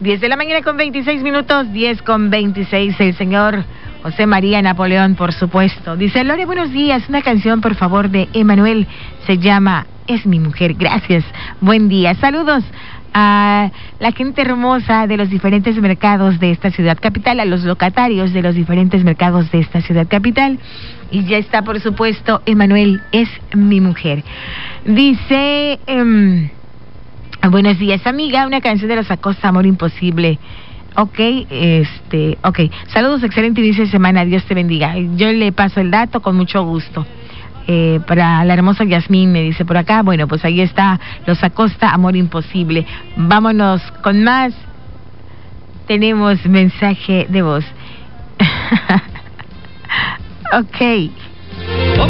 10 de la mañana con 26 minutos, 10 con 26, el señor José María Napoleón, por supuesto. Dice, Lore, buenos días, una canción, por favor, de Emanuel, se llama Es mi mujer. Gracias, buen día. Saludos a la gente hermosa de los diferentes mercados de esta ciudad capital, a los locatarios de los diferentes mercados de esta ciudad capital. Y ya está, por supuesto, Emanuel, Es mi mujer. Dice, buenos días, amiga, una canción de los Acosta, Amor Imposible. Ok. Saludos, excelente inicio de semana, Dios te bendiga. Yo le paso el dato con mucho gusto. Para la hermosa Yasmín, me dice por acá. Bueno, pues ahí está, los Acosta, Amor Imposible. Vámonos con más. Tenemos mensaje de voz. Ok.